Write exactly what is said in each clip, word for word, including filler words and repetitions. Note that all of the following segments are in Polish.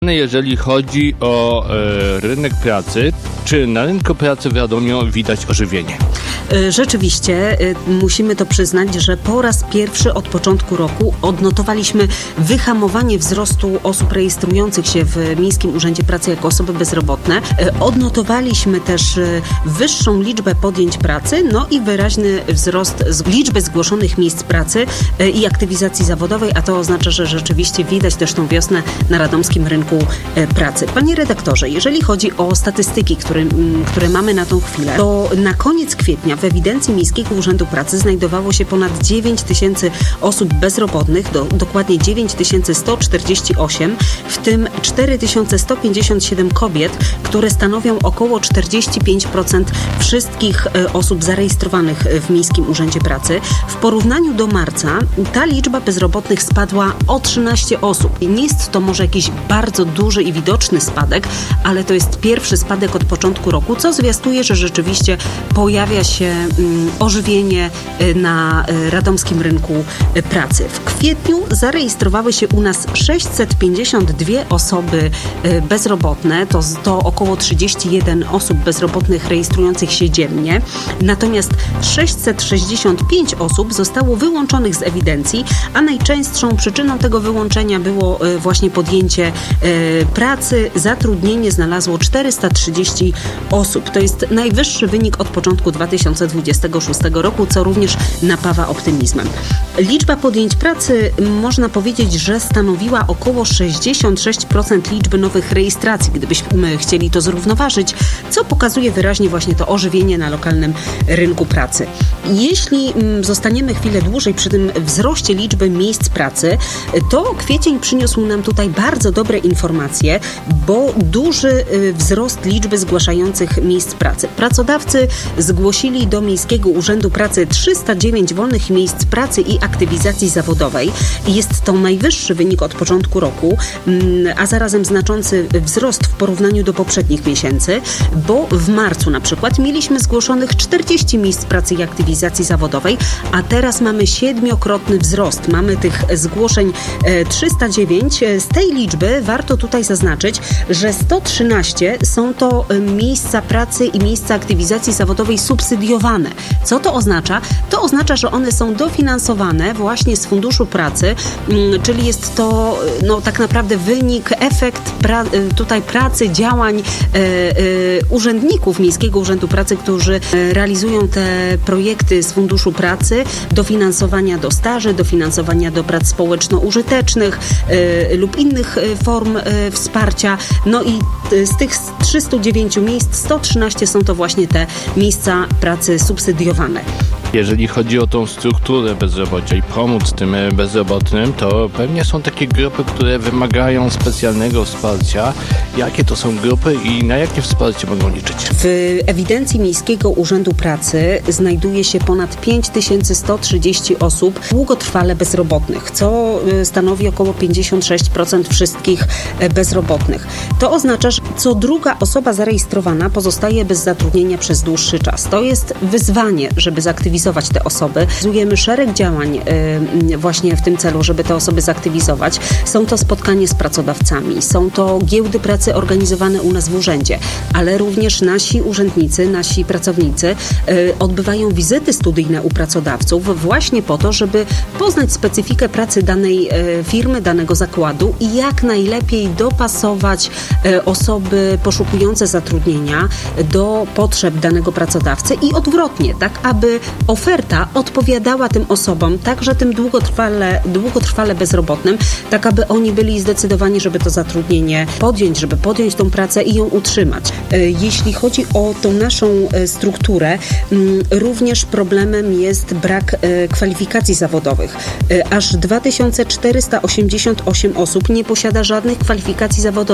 Jeżeli chodzi o e, rynek pracy, czy na rynku pracy w Radomiu widać ożywienie? Rzeczywiście, musimy to przyznać, że po raz pierwszy od początku roku odnotowaliśmy wyhamowanie wzrostu osób rejestrujących się w Miejskim Urzędzie Pracy jako osoby bezrobotne. Odnotowaliśmy też wyższą liczbę podjęć pracy, no i wyraźny wzrost liczby zgłoszonych miejsc pracy i aktywizacji zawodowej, a to oznacza, że rzeczywiście widać też tą wiosnę na radomskim rynku pracy. Panie redaktorze, jeżeli chodzi o statystyki, które, które mamy na tą chwilę, to na koniec kwietnia w ewidencji Miejskiego Urzędu Pracy znajdowało się ponad dziewięć tysięcy osób bezrobotnych, do, dokładnie dziewięć tysięcy sto czterdzieści osiem, w tym cztery tysiące sto pięćdziesiąt siedem kobiet, które stanowią około czterdzieści pięć procent wszystkich osób zarejestrowanych w Miejskim Urzędzie Pracy. W porównaniu do marca ta liczba bezrobotnych spadła o trzynaście osób. Nie jest to może jakiś bardzo duży i widoczny spadek, ale to jest pierwszy spadek od początku roku, co zwiastuje, że rzeczywiście pojawia się ożywienie na radomskim rynku pracy. W kwietniu zarejestrowały się u nas sześćset pięćdziesiąt dwie osoby bezrobotne, to, to około trzydzieści jeden osób bezrobotnych rejestrujących się dziennie, natomiast sześćset sześćdziesiąt pięć osób zostało wyłączonych z ewidencji, a najczęstszą przyczyną tego wyłączenia było właśnie podjęcie pracy. Zatrudnienie znalazło czterysta trzydzieści osób. To jest najwyższy wynik od początku dwa tysiące dwudziestego szóstego roku, co również napawa optymizmem. Liczba podjęć pracy można powiedzieć, że stanowiła około sześćdziesiąt sześć procent liczby nowych rejestracji, gdybyśmy chcieli to zrównoważyć, co pokazuje wyraźnie właśnie to ożywienie na lokalnym rynku pracy. Jeśli zostaniemy chwilę dłużej przy tym wzroście liczby miejsc pracy, to kwiecień przyniósł nam tutaj bardzo dobre informacje, bo duży wzrost liczby zgłaszających miejsc pracy. Pracodawcy zgłosili do Miejskiego Urzędu Pracy trzysta dziewięć wolnych miejsc pracy i aktywizacji zawodowej. Jest to najwyższy wynik od początku roku, a zarazem znaczący wzrost w porównaniu do poprzednich miesięcy, bo w marcu na przykład mieliśmy zgłoszonych czterdzieści miejsc pracy i aktywizacji zawodowej, a teraz mamy siedmiokrotny wzrost. Mamy tych zgłoszeń trzysta dziewięć. Z tej liczby warto tutaj zaznaczyć, że sto trzynaście są to miejsca pracy i miejsca aktywizacji zawodowej subsydiowane. Co to oznacza? To oznacza, że one są dofinansowane właśnie z Funduszu Pracy, czyli jest to no, tak naprawdę wynik, efekt pra, tutaj pracy, działań e, e, urzędników Miejskiego Urzędu Pracy, którzy realizują te projekty z Funduszu Pracy, dofinansowania do staży, dofinansowania do prac społeczno-użytecznych e, lub innych form e, wsparcia. No i z tych trzystu dziewięciu miejsc sto trzynaście są to właśnie te miejsca pracy subsydiowane. Jeżeli chodzi o tą strukturę bezrobocia i pomóc tym bezrobotnym, to pewnie są takie grupy, które wymagają specjalnego wsparcia. Jakie to są grupy i na jakie wsparcie mogą liczyć? W ewidencji Miejskiego Urzędu Pracy znajduje się ponad pięć tysięcy sto trzydzieści osób długotrwale bezrobotnych, co stanowi około pięćdziesiąt sześć procent wszystkich bezrobotnych. To oznacza, że co druga osoba zarejestrowana pozostaje bez zatrudnienia przez dłuższy czas. To jest wyzwanie, żeby zaktywizować te osoby. Realizujemy szereg działań y, właśnie w tym celu, żeby te osoby zaktywizować. Są to spotkania z pracodawcami, są to giełdy pracy organizowane u nas w urzędzie, ale również nasi urzędnicy, nasi pracownicy y, odbywają wizyty studyjne u pracodawców właśnie po to, żeby poznać specyfikę pracy danej y, firmy, danego zakładu i jak najlepiej dopasować y, osoby poszukujące zatrudnienia do potrzeb danego pracodawcy i odwrotnie, tak aby oferta odpowiadała tym osobom, także tym długotrwale, długotrwale bezrobotnym, tak aby oni byli zdecydowani, żeby to zatrudnienie podjąć, żeby podjąć tą pracę i ją utrzymać. Jeśli chodzi o tą naszą strukturę, również problemem jest brak kwalifikacji zawodowych. Aż dwa tysiące czterysta osiemdziesiąt osiem osób nie posiada żadnych kwalifikacji zawodowych. To jest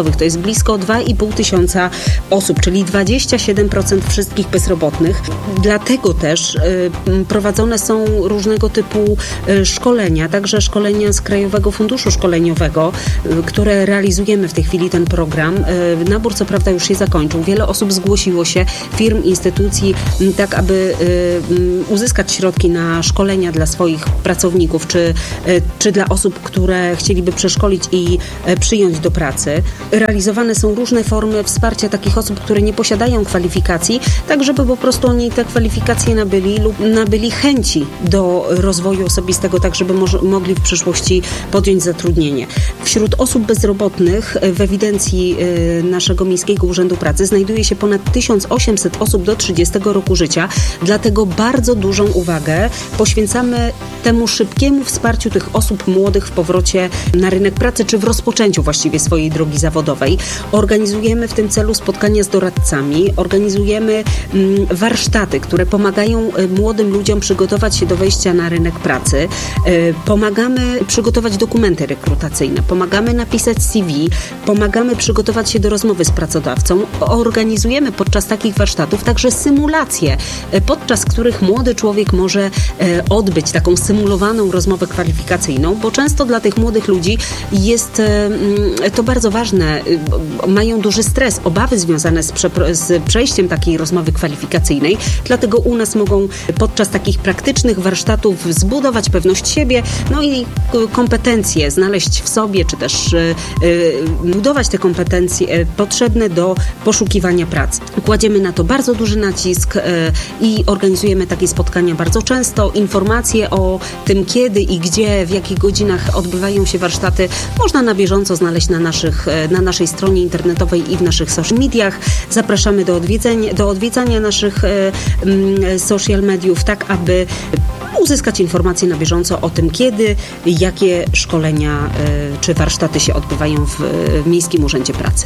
blisko dwa i pół tysiąca osób, czyli dwadzieścia siedem procent wszystkich bezrobotnych. Dlatego też y, prowadzone są różnego typu y, szkolenia, także szkolenia z Krajowego Funduszu Szkoleniowego, y, które realizujemy w tej chwili ten program. Y, nabór co prawda już się zakończył. Wiele osób zgłosiło się, firm, instytucji, y, tak aby y, y, uzyskać środki na szkolenia dla swoich pracowników, czy, y, czy dla osób, które chcieliby przeszkolić i y, przyjąć do pracy. Realizowane są różne formy wsparcia takich osób, które nie posiadają kwalifikacji, tak żeby po prostu oni te kwalifikacje nabyli lub nabyli chęci do rozwoju osobistego, tak żeby mo- mogli w przyszłości podjąć zatrudnienie. Wśród osób bezrobotnych w ewidencji y, naszego Miejskiego Urzędu Pracy znajduje się ponad tysiąc osiemset osób do trzydziestego roku życia, dlatego bardzo dużą uwagę poświęcamy temu szybkiemu wsparciu tych osób młodych w powrocie na rynek pracy, czy w rozpoczęciu właściwie swojej drogi zawodowej. Organizujemy w tym celu spotkania z doradcami, organizujemy mm, warsztaty, które pomagają y, młodym ludziom przygotować się do wejścia na rynek pracy. Y, pomagamy przygotować dokumenty rekrutacyjne, pomagamy napisać C V, pomagamy przygotować się do rozmowy z pracodawcą. Organizujemy podczas takich warsztatów także symulacje, y, podczas których młody człowiek może y, odbyć taką symulowaną rozmowę kwalifikacyjną, bo często dla tych młodych ludzi jest y, to bardzo ważne. Y, mają duży stres, obawy związane z, prze- z przejściem takiej rozmowy kwalifikacyjnej, dlatego u nas mogą podczas takich praktycznych warsztatów zbudować pewność siebie, no i kompetencje znaleźć w sobie, czy też y, y, budować te kompetencje y, potrzebne do poszukiwania pracy. Kładziemy na to bardzo duży nacisk y, i organizujemy takie spotkania bardzo często. Informacje o tym, kiedy i gdzie, w jakich godzinach odbywają się warsztaty, można na bieżąco znaleźć na, naszych, y, na naszej stronie internetowej i w naszych social mediach. Zapraszamy do odwiedzenia, do odwiedzania naszych y, y, social mediów, tak aby uzyskać informacje na bieżąco o tym, kiedy, jakie szkolenia y, czy warsztaty się odbywają w, w Miejskim Urzędzie Pracy.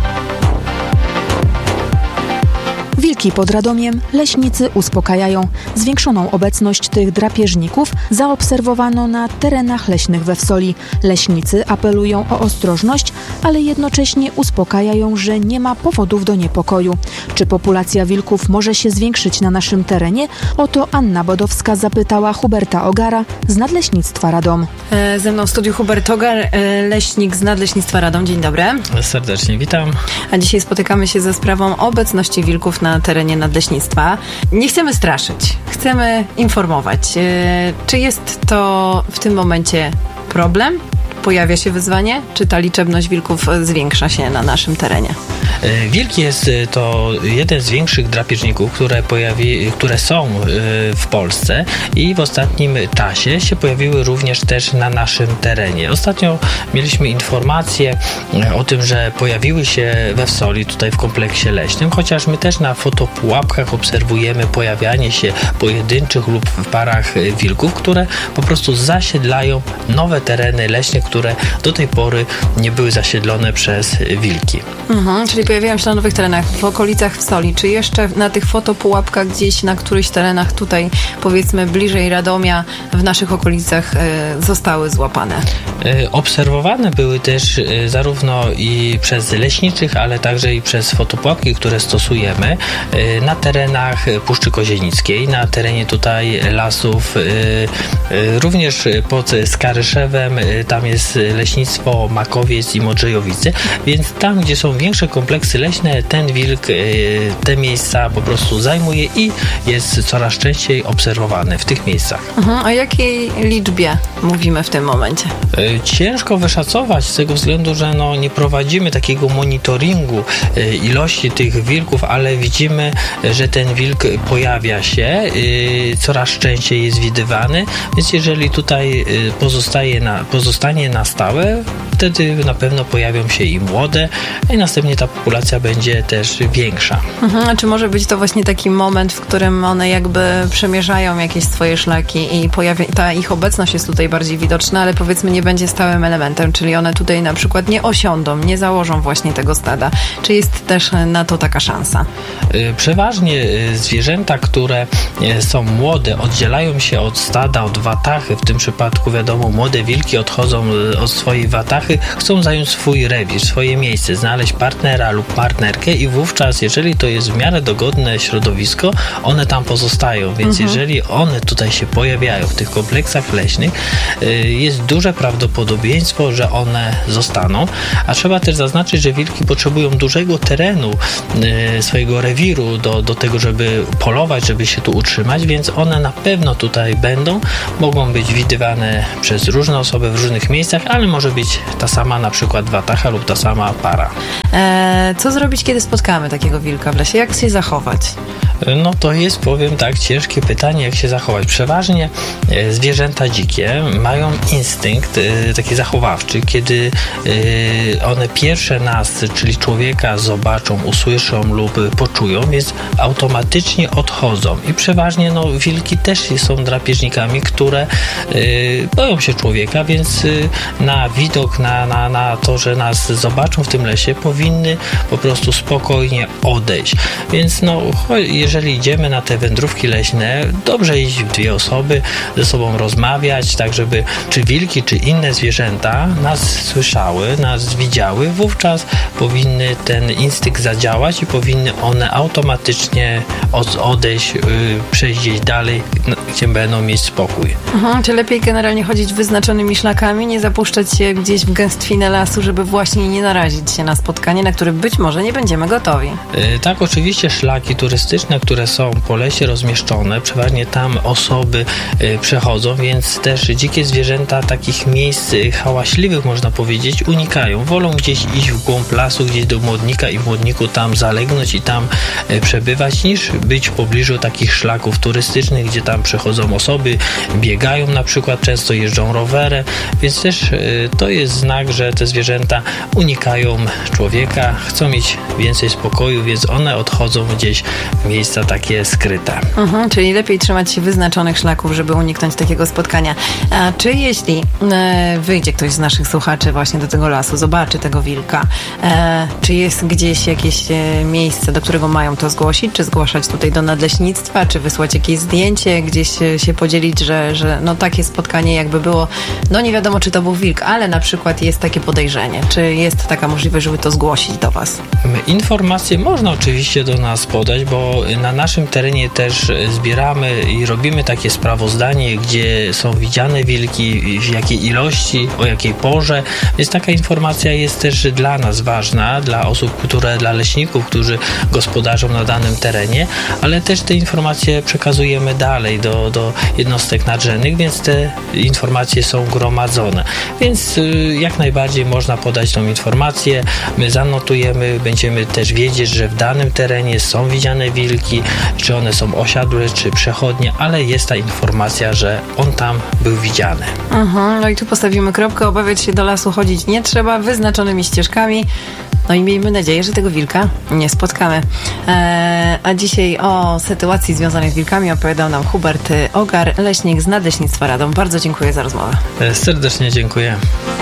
Wilki pod Radomiem leśnicy uspokajają. Zwiększoną obecność tych drapieżników zaobserwowano na terenach leśnych we Wsoli. Leśnicy apelują o ostrożność, ale jednocześnie uspokajają, że nie ma powodów do niepokoju. Czy populacja wilków może się zwiększyć na naszym terenie? O to Anna Bodowska zapytała Huberta Ogara z Nadleśnictwa Radom. E, ze mną w studiu Hubert Ogar, e, leśnik z Nadleśnictwa Radom. Dzień dobry. Serdecznie witam. A dzisiaj spotykamy się ze sprawą obecności wilków na terenie Nadleśnictwa. Nie chcemy straszyć, chcemy informować. E, czy jest to w tym momencie problem? Pojawia się wyzwanie? Czy ta liczebność wilków zwiększa się na naszym terenie? Wilk jest to jeden z większych drapieżników, które, pojawi, które są w Polsce i w ostatnim czasie się pojawiły również też na naszym terenie. Ostatnio mieliśmy informacje o tym, że pojawiły się we Wsoli, tutaj w kompleksie leśnym, chociaż my też na fotopułapkach obserwujemy pojawianie się pojedynczych lub w parach wilków, które po prostu zasiedlają nowe tereny leśne, które do tej pory nie były zasiedlone przez wilki. Mhm, czyli pojawiają się na nowych terenach w okolicach Wsoli. Czy jeszcze na tych fotopułapkach gdzieś na którychś terenach tutaj, powiedzmy bliżej Radomia, w naszych okolicach e, zostały złapane? E, obserwowane były też e, zarówno i przez leśniczych, ale także i przez fotopułapki, które stosujemy e, na terenach Puszczy Kozienickiej, na terenie tutaj lasów, e, e, również pod Skaryszewem, e, tam jest leśnictwo Makowiec i Modrzejowice, więc tam, gdzie są większe kompleksy leśne, ten wilk te miejsca po prostu zajmuje i jest coraz częściej obserwowany w tych miejscach. Mhm. O jakiej liczbie mówimy w tym momencie? Ciężko wyszacować z tego względu, że no nie prowadzimy takiego monitoringu ilości tych wilków, ale widzimy, że ten wilk pojawia się, coraz częściej jest widywany, więc jeżeli tutaj pozostaje na, pozostanie na stałe, wtedy na pewno pojawią się i młode, i następnie ta populacja będzie też większa. Mhm, a czy może być to właśnie taki moment, w którym one jakby przemierzają jakieś swoje szlaki i pojawia, ta ich obecność jest tutaj bardziej widoczna, ale powiedzmy nie będzie stałym elementem, czyli one tutaj na przykład nie osiądą, nie założą właśnie tego stada. Czy jest też na to taka szansa? Przeważnie zwierzęta, które są młode, oddzielają się od stada, od watachy. W tym przypadku wiadomo, młode wilki odchodzą od swojej watachy, chcą zająć swój rewir, swoje miejsce, znaleźć partnera lub partnerkę i wówczas, jeżeli to jest w miarę dogodne środowisko, one tam pozostają, więc mhm. jeżeli one tutaj się pojawiają w tych kompleksach leśnych, jest duże prawdopodobieństwo, że one zostaną, a trzeba też zaznaczyć, że wilki potrzebują dużego terenu swojego rewiru do, do tego, żeby polować, żeby się tu utrzymać, więc one na pewno tutaj będą, mogą być widywane przez różne osoby w różnych miejscach, ale może być ta sama na przykład watacha lub ta sama para. Eee, co zrobić, kiedy spotkamy takiego wilka w lesie? Jak się zachować? No to jest, powiem tak, ciężkie pytanie, jak się zachować. Przeważnie e, zwierzęta dzikie mają instynkt e, taki zachowawczy, kiedy e, one pierwsze nas, czyli człowieka, zobaczą, usłyszą lub poczują, więc automatycznie odchodzą. I przeważnie no, wilki też są drapieżnikami, które e, boją się człowieka, więc e, na widok, na, na, na to, że nas zobaczą w tym lesie, powinny po prostu spokojnie odejść. Więc no, jeżeli idziemy na te wędrówki leśne, dobrze iść w dwie osoby, ze sobą rozmawiać, tak żeby czy wilki, czy inne zwierzęta nas słyszały, nas widziały, wówczas powinny ten instynkt zadziałać i powinny one automatycznie od, odejść, yy, przejść gdzieś dalej, no, gdzie będą mieć spokój. Mhm, czy lepiej generalnie chodzić wyznaczonymi szlakami, nie zapuszczać się gdzieś w gęstwinę lasu, żeby właśnie nie narazić się na spotkanie, na które być może nie będziemy gotowi? Yy, tak, oczywiście szlaki turystyczne, które są po lesie rozmieszczone, przeważnie tam osoby y, przechodzą, więc też dzikie zwierzęta takich miejsc y, hałaśliwych, można powiedzieć, unikają. Wolą gdzieś iść w głąb lasu, gdzieś do młodnika i w młodniku tam zalegnąć i tam y, przebywać, niż być w pobliżu takich szlaków turystycznych, gdzie tam przechodzą osoby, biegają na przykład, często jeżdżą rowerem, więc też y, to jest znak, że te zwierzęta unikają człowieka, chcą mieć więcej spokoju, więc one odchodzą gdzieś w miejsca takie skryte. Mhm, czyli lepiej trzymać się wyznaczonych szlaków, żeby uniknąć takiego spotkania. A czy jeśli e, wyjdzie ktoś z naszych słuchaczy właśnie do tego lasu, zobaczy tego wilka, e, czy jest gdzieś jakieś e, miejsce, do którego mają to zgłosić, czy zgłaszać tutaj do nadleśnictwa, czy wysłać jakieś zdjęcie, gdzieś e, się podzielić, że, że no takie spotkanie jakby było, no nie wiadomo, czy to był wilk, ale na przykład jest takie podejrzenie. Czy jest taka możliwość, żeby to zgłosić do Was? Informacje można oczywiście do nas podać, bo na naszym terenie też zbieramy i robimy takie sprawozdanie, gdzie są widziane wilki, w jakiej ilości, o jakiej porze, więc taka informacja jest też dla nas ważna, dla osób, które, dla leśników, którzy gospodarzą na danym terenie, ale też te informacje przekazujemy dalej do, do jednostek nadrzędnych, więc te informacje są gromadzone. Więc jak najbardziej można podać tą informację, my zanotujemy, będziemy też wiedzieć, że w danym terenie są widziane wilki, czy one są osiadłe, czy przechodnie, ale jest ta informacja, że on tam był widziany. Mhm, no i tu postawimy kropkę, obawiać się do lasu chodzić nie trzeba, wyznaczonymi ścieżkami. No i miejmy nadzieję, że tego wilka nie spotkamy. Eee, a dzisiaj o sytuacji związanej z wilkami opowiadał nam Hubert Ogar, leśnik z Nadleśnictwa Radom. Bardzo dziękuję za rozmowę. Serdecznie dziękuję.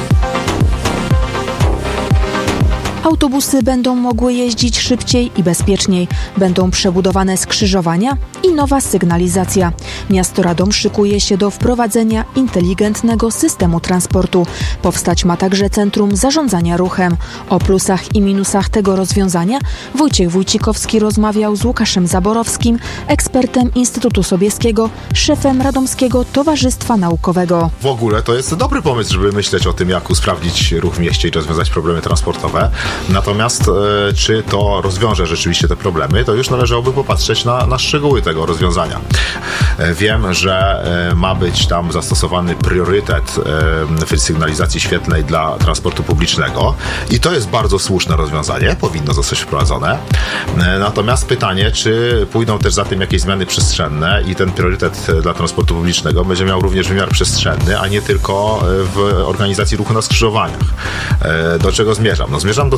Autobusy będą mogły jeździć szybciej i bezpieczniej. Będą przebudowane skrzyżowania i nowa sygnalizacja. Miasto Radom szykuje się do wprowadzenia inteligentnego systemu transportu. Powstać ma także Centrum Zarządzania Ruchem. O plusach i minusach tego rozwiązania Wojciech Wójcikowski rozmawiał z Łukaszem Zaborowskim, ekspertem Instytutu Sobieskiego, szefem Radomskiego Towarzystwa Naukowego. W ogóle to jest dobry pomysł, żeby myśleć o tym, jak usprawnić ruch w mieście i rozwiązać problemy transportowe. Natomiast e, czy to rozwiąże rzeczywiście te problemy, to już należałoby popatrzeć na, na szczegóły tego rozwiązania. E, wiem, że e, ma być tam zastosowany priorytet e, w sygnalizacji świetlnej dla transportu publicznego i to jest bardzo słuszne rozwiązanie, powinno zostać wprowadzone. E, natomiast pytanie, czy pójdą też za tym jakieś zmiany przestrzenne i ten priorytet dla transportu publicznego będzie miał również wymiar przestrzenny, a nie tylko w organizacji ruchu na skrzyżowaniach. E, do czego zmierzam? No zmierzam do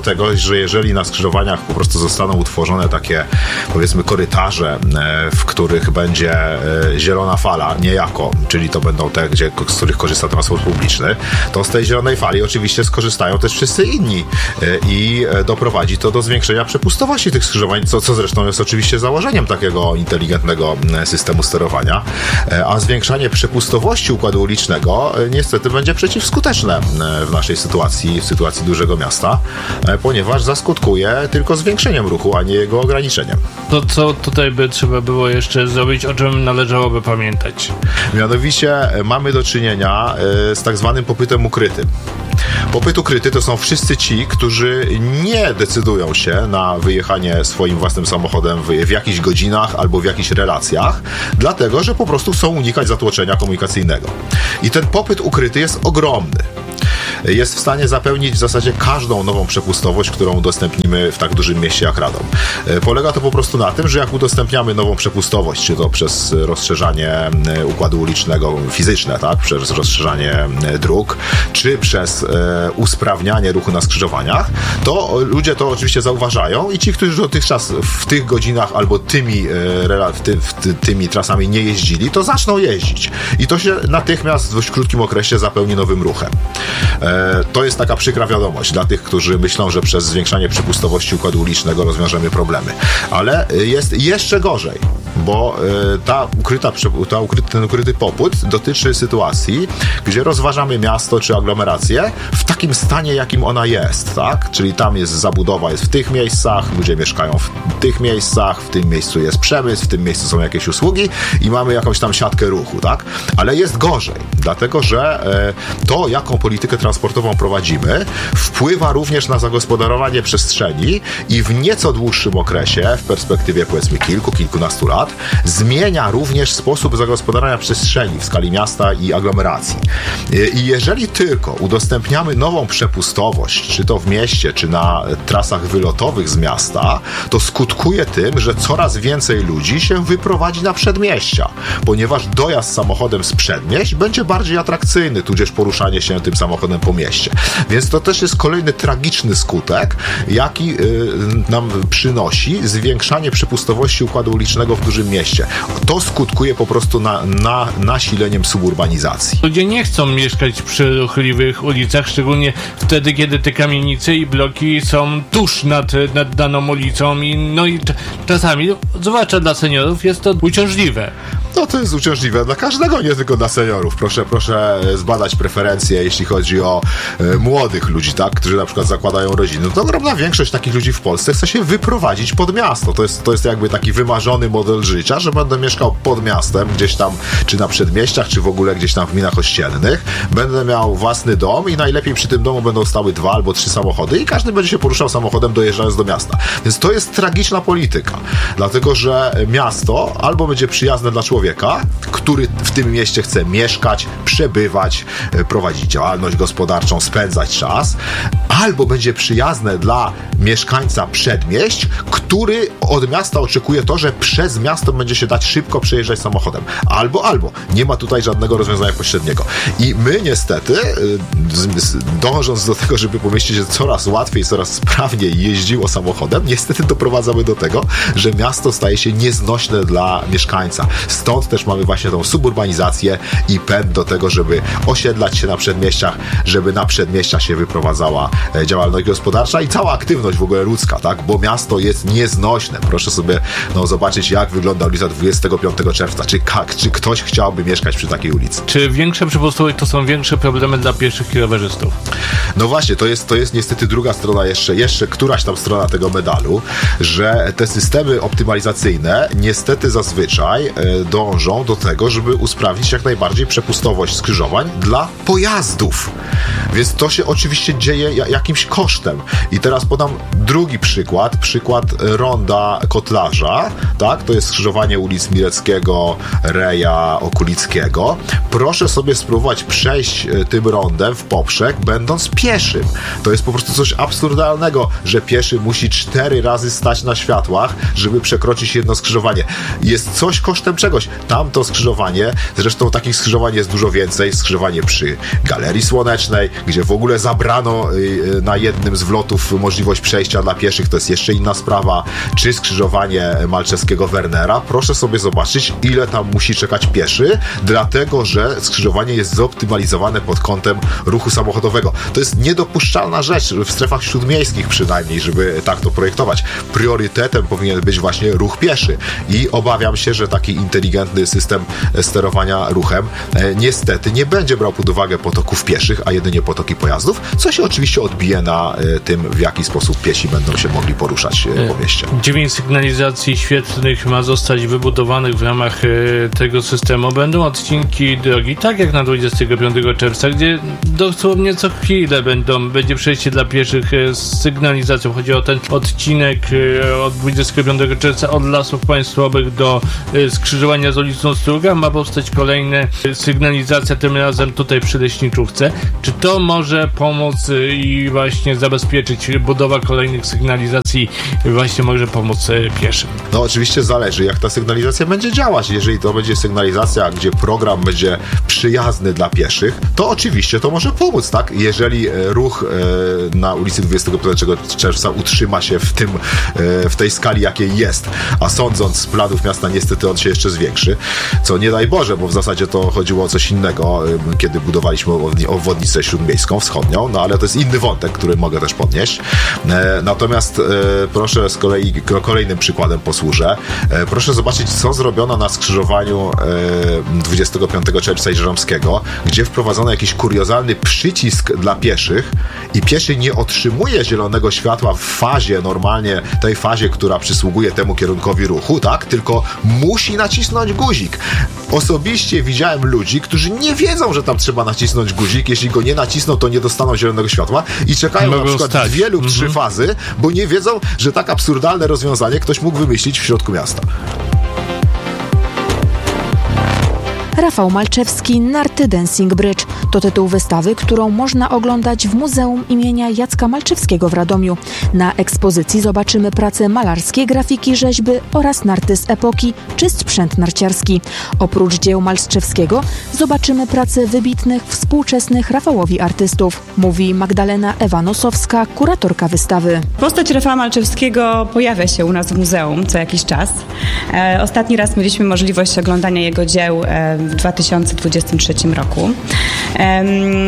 tego, że jeżeli na skrzyżowaniach po prostu zostaną utworzone takie, powiedzmy, korytarze, w których będzie zielona fala, niejako, czyli to będą te, gdzie, z których korzysta transport publiczny, to z tej zielonej fali oczywiście skorzystają też wszyscy inni i doprowadzi to do zwiększenia przepustowości tych skrzyżowań, co, co zresztą jest oczywiście założeniem takiego inteligentnego systemu sterowania, a zwiększanie przepustowości układu ulicznego niestety będzie przeciwskuteczne w naszej sytuacji, w sytuacji dużego miasta, ponieważ zaskutkuje tylko zwiększeniem ruchu, a nie jego ograniczeniem. To co tutaj by trzeba było jeszcze zrobić, o czym należałoby pamiętać? Mianowicie mamy do czynienia z tak zwanym popytem ukrytym. Popyt ukryty to są wszyscy ci, którzy nie decydują się na wyjechanie swoim własnym samochodem w, w jakichś godzinach albo w jakichś relacjach, dlatego, że po prostu chcą unikać zatłoczenia komunikacyjnego. I ten popyt ukryty jest ogromny. Jest w stanie zapełnić w zasadzie każdą nową przepustowość, którą udostępnimy w tak dużym mieście jak Radom. Polega to po prostu na tym, że jak udostępniamy nową przepustowość, czy to przez rozszerzanie układu ulicznego fizyczne, tak, przez rozszerzanie dróg, czy przez e, usprawnianie ruchu na skrzyżowaniach, to ludzie to oczywiście zauważają i ci, którzy dotychczas w tych godzinach albo tymi, e, w ty, w ty, tymi trasami nie jeździli, to zaczną jeździć. I to się natychmiast w dość krótkim okresie zapełni nowym ruchem. To jest taka przykra wiadomość dla tych, którzy myślą, że przez zwiększanie przepustowości układu ulicznego rozwiążemy problemy. Ale jest jeszcze gorzej, bo ta ukryta, ta ukryty, ten ukryty popyt dotyczy sytuacji, gdzie rozważamy miasto czy aglomerację w takim stanie, jakim ona jest, tak? Czyli tam jest zabudowa, jest w tych miejscach, ludzie mieszkają w tych miejscach, w tym miejscu jest przemysł, w tym miejscu są jakieś usługi i mamy jakąś tam siatkę ruchu, tak? Ale jest gorzej, dlatego że to, jaką politykę transportową prowadzimy, wpływa również na zagospodarowanie przestrzeni i w nieco dłuższym okresie, w perspektywie powiedzmy kilku, kilkunastu lat, zmienia również sposób zagospodarowania przestrzeni w skali miasta i aglomeracji. I jeżeli tylko udostępniamy nową przepustowość, czy to w mieście, czy na trasach wylotowych z miasta, to skutkuje tym, że coraz więcej ludzi się wyprowadzi na przedmieścia, ponieważ dojazd samochodem z przedmieść będzie bardziej atrakcyjny, tudzież poruszanie się tym samochodem po mieście. Więc to też jest kolejny tragiczny skutek, jaki y, nam przynosi zwiększanie przepustowości układu ulicznego w dużym mieście. To skutkuje po prostu na, na, nasileniem suburbanizacji. Ludzie nie chcą mieszkać przy ruchliwych ulicach, szczególnie wtedy, kiedy te kamienice i bloki są tuż nad, nad daną ulicą i no i czasami, zwłaszcza dla seniorów, jest to uciążliwe. No to jest uciążliwe dla każdego, nie tylko dla seniorów. Proszę, proszę zbadać preferencje, jeśli chodzi o e, młodych ludzi, tak, którzy na przykład zakładają rodziny. To ogromna większość takich ludzi w Polsce chce się wyprowadzić pod miasto. To jest, to jest jakby taki wymarzony model życia, że będę mieszkał pod miastem, gdzieś tam, czy na przedmieściach, czy w ogóle gdzieś tam w gminach ościennych. Będę miał własny dom i najlepiej przy tym domu będą stały dwa albo trzy samochody i każdy będzie się poruszał samochodem dojeżdżając do miasta. Więc to jest tragiczna polityka, dlatego że miasto albo będzie przyjazne dla człowieka, który w tym mieście chce mieszkać, przebywać, prowadzić działalność gospodarczą, spędzać czas, albo będzie przyjazne dla mieszkańca przedmieść, który od miasta oczekuje to, że przez miasto będzie się dać szybko przejeżdżać samochodem. Albo, albo. Nie ma tutaj żadnego rozwiązania pośredniego. I my niestety, dążąc do tego, żeby po mieście się coraz łatwiej, coraz sprawniej jeździło samochodem, niestety doprowadzamy do tego, że miasto staje się nieznośne dla mieszkańca. Stąd też mamy właśnie tą suburbanizację i pęd do tego, żeby osiedlać się na przedmieściach, żeby na przedmieściach się wyprowadzała działalność gospodarcza i cała aktywność w ogóle ludzka, tak? Bo miasto jest nieznośne. Proszę sobie no, zobaczyć, jak wygląda ulica dwudziestego piątego czerwca. Czy, czy ktoś chciałby mieszkać przy takiej ulicy? Czy większe przepustowości to są większe problemy dla pieszych i rowerzystów? No właśnie, to jest, to jest niestety druga strona jeszcze, jeszcze któraś tam strona tego medalu, że te systemy optymalizacyjne niestety zazwyczaj e, dążą do tego, żeby usprawnić jak najbardziej przepustowość skrzyżowań dla pojazdów. Więc to się oczywiście dzieje jakimś kosztem. I teraz podam drugi przykład, przykład ronda Kotlarza, tak? To jest skrzyżowanie ulic Mileckiego, Reja, Okulickiego. Proszę sobie spróbować przejść tym rondem w poprzek, będąc pieszym. To jest po prostu coś absurdalnego, że pieszy musi cztery razy stać na światłach, żeby przekroczyć jedno skrzyżowanie. Jest coś kosztem czegoś. Tam to skrzyżowanie, zresztą takich skrzyżowań jest dużo więcej, skrzyżowanie przy Galerii Słonecznej, gdzie w ogóle zabrano na jednym z wlotów możliwość przejścia dla pieszych, to jest jeszcze inna sprawa, czy skrzyżowanie Malczewskiego Wernera. Proszę sobie zobaczyć, ile tam musi czekać pieszy, dlatego, że skrzyżowanie jest zoptymalizowane pod kątem ruchu samochodowego. To jest niedopuszczalna rzecz, w strefach śródmiejskich przynajmniej, żeby tak to projektować. Priorytetem powinien być właśnie ruch pieszy i obawiam się, że taki inteligentny system sterowania ruchem e, niestety nie będzie brał pod uwagę potoków pieszych, a jedynie potoki pojazdów, co się oczywiście odbije na e, tym, w jaki sposób piesi będą się mogli poruszać e, po mieście. Dziewięć sygnalizacji świetlnych ma zostać wybudowanych w ramach e, tego systemu. Będą odcinki drogi, tak jak na dwudziestego piątego czerwca, gdzie dosłownie co chwilę będą, będzie przejście dla pieszych e, z sygnalizacją. Chodzi o ten odcinek e, od dwudziestego piątego czerwca od Lasów Państwowych do e, skrzyżowania z ulicą Struga. Ma powstać kolejna e, sygnalizacja, tym razem tutaj przy Leśniczówce. Czy to może pomóc e, i właśnie zabezpieczyć budowa kolejnych sygnalizacji, właśnie może pomóc e, pieszym? No oczywiście zależy, jak ta sygnalizacja będzie działać. Jeżeli to będzie sygnalizacja, gdzie program będzie przyjazny dla pieszych, to oczywiście to może pomóc, tak? Jeżeli ruch e, na ulicy dwudziestego piątego czerwca utrzyma się w tym, e, w tej skali, jakiej jest, a sądząc z planów miasta, niestety on się jeszcze zwiększy, co nie daj Boże, bo w zasadzie to chodziło o coś innego, e, kiedy budowaliśmy obwodnicę śródmiejską, wschodnią, no ale to jest inny wątek, który mogę też podnieść. E, natomiast e, proszę z kolei, kolejnym przykładem posłużę. E, proszę zobaczyć, co zrobiono na skrzyżowaniu e, dwudziestego piątego czerwca i Żeromskiego, gdzie wprowadzono jakiś kuriozalny przycisk dla pieszych i pieszy nie otrzymuje zielonego światła w fazie, normalnie tej fazie, która przysługuje temu kierunkowi ruchu, tak? Tylko musi nacisnąć guzik. Osobiście widziałem ludzi, którzy nie wiedzą, że tam trzeba nacisnąć guzik. Jeśli go nie nacisną, to nie dostaną zielonego światła i czekają Mogą na przykład stać. dwie lub trzy Mhm. fazy, bo nie wiedzą, że tak absurdalne rozwiązanie ktoś mógł wymyślić w środku miasta. Rafał Malczewski, Narty Dancing Bridge. To tytuł wystawy, którą można oglądać w Muzeum imienia Jacka Malczewskiego w Radomiu. Na ekspozycji zobaczymy prace malarskie, grafiki, rzeźby oraz narty z epoki czy sprzęt narciarski. Oprócz dzieł Malczewskiego zobaczymy prace wybitnych, współczesnych Rafałowi artystów, mówi Magdalena Ewa-Nosowska, kuratorka wystawy. Postać Rafała Malczewskiego pojawia się u nas w muzeum co jakiś czas. E, ostatni raz mieliśmy możliwość oglądania jego dzieł e, w dwa tysiące dwudziestym trzecim roku. E,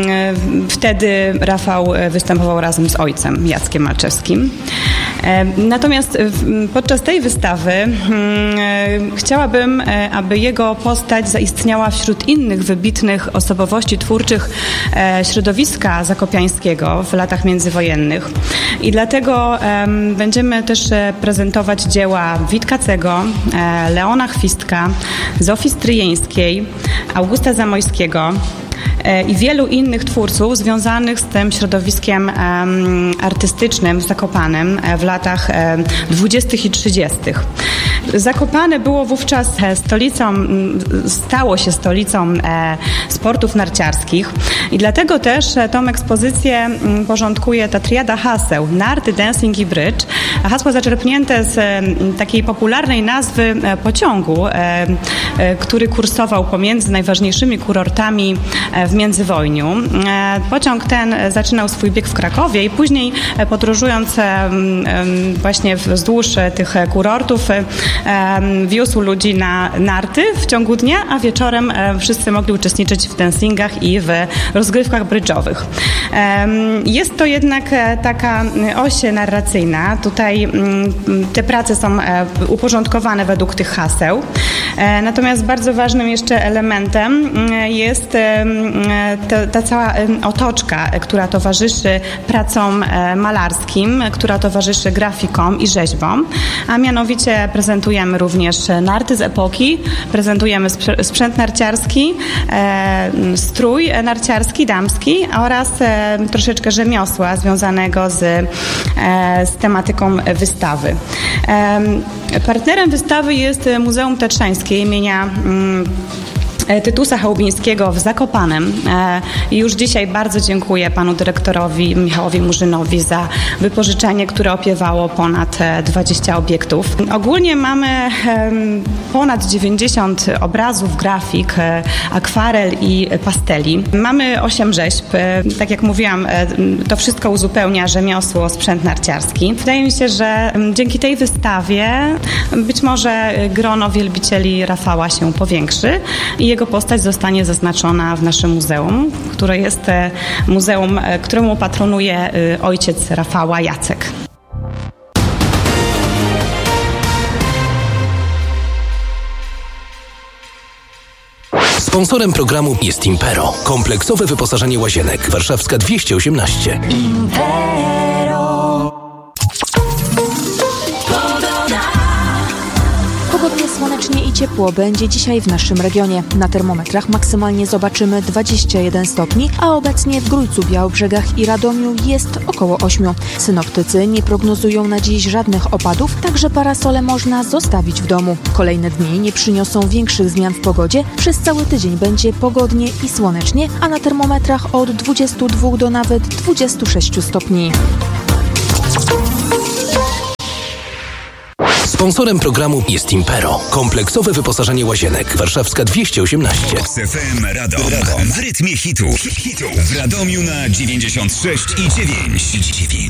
wtedy Rafał występował razem z ojcem, Jackiem Malczewskim. E, natomiast w, podczas tej wystawy e, chciałabym, e, aby jego postać zaistniała wśród innych wybitnych osobowości twórczych e, środowiska zakopiańskiego w latach międzywojennych. I dlatego e, będziemy też prezentować dzieła Witkacego, e, Leona Chwistka, Zofii Stryjeńskiej, Augusta Zamojskiego i wielu innych twórców związanych z tym środowiskiem um, artystycznym w Zakopanem w latach um, dwudziestych i trzydziestych. Zakopane było wówczas stolicą, stało się stolicą e, sportów narciarskich i dlatego też tą ekspozycję porządkuje ta triada haseł Narty, Dancing i Bridge. Hasło zaczerpnięte z e, takiej popularnej nazwy e, pociągu, e, e, który kursował pomiędzy najważniejszymi kurortami e, w międzywojniu. E, pociąg ten zaczynał swój bieg w Krakowie i później e, podróżując e, e, właśnie wzdłuż tych kurortów e, wiózł ludzi na narty w ciągu dnia, a wieczorem wszyscy mogli uczestniczyć w dancingach i w rozgrywkach brydżowych. Jest to jednak taka oś narracyjna. Tutaj te prace są uporządkowane według tych haseł. Natomiast bardzo ważnym jeszcze elementem jest ta, ta cała otoczka, która towarzyszy pracom malarskim, która towarzyszy grafikom i rzeźbom, a mianowicie prezentujemy również narty z epoki, prezentujemy sprzęt narciarski, e, strój narciarski, damski oraz e, troszeczkę rzemiosła związanego z, e, z tematyką wystawy. E, partnerem wystawy jest Muzeum Tatrzańskie imienia mm, Tytusa Chałubińskiego w Zakopanem. I już dzisiaj bardzo dziękuję panu dyrektorowi Michałowi Murzynowi za wypożyczenie, które opiewało ponad dwadzieścia obiektów. Ogólnie mamy ponad dziewięćdziesiąt obrazów, grafik, akwarel i pasteli. Mamy osiem rzeźb. Tak jak mówiłam, to wszystko uzupełnia rzemiosło, sprzęt narciarski. Wydaje mi się, że dzięki tej wystawie być może grono wielbicieli Rafała się powiększy i jego postać zostanie zaznaczona w naszym muzeum, które jest muzeum, któremu patronuje ojciec Rafała, Jacek. Sponsorem programu jest Impero. Kompleksowe wyposażenie łazienek. Warszawska dwieście osiemnaście. Impero. Pogodnie, słonecznie i ciepło będzie dzisiaj w naszym regionie. Na termometrach maksymalnie zobaczymy dwadzieścia jeden stopni, a obecnie w Grójcu, Białobrzegach i Radomiu jest około ośmiu. Synoptycy nie prognozują na dziś żadnych opadów, także parasole można zostawić w domu. Kolejne dni nie przyniosą większych zmian w pogodzie. Przez cały tydzień będzie pogodnie i słonecznie, a na termometrach od dwudziestu dwóch do nawet dwudziestu sześciu stopni. Sponsorem programu jest Impero. Kompleksowe wyposażenie łazienek. Warszawska dwieście osiemnaście. F M Radom. Radom. W rytmie hitu. W Radomiu na dziewięćdziesiąt sześć i dziewięć.